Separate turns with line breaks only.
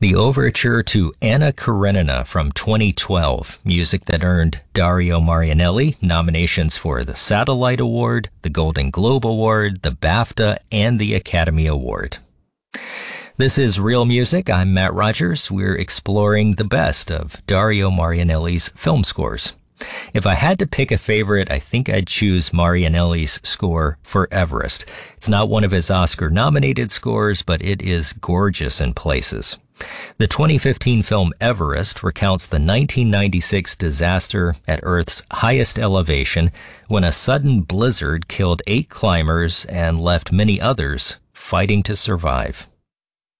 The overture to Anna Karenina from 2012, music that earned Dario Marianelli nominations for the Satellite Award, the Golden Globe Award, the BAFTA, and the Academy Award. This is Real Music. I'm Matt Rogers. We're exploring the best of Dario Marianelli's film scores. If I had to pick a favorite, I think I'd choose Marianelli's score for Everest. It's not one of his Oscar-nominated scores, but it is gorgeous in places. The 2015 film Everest recounts the 1996 disaster at Earth's highest elevation when a sudden blizzard killed 8 climbers and left many others fighting to survive.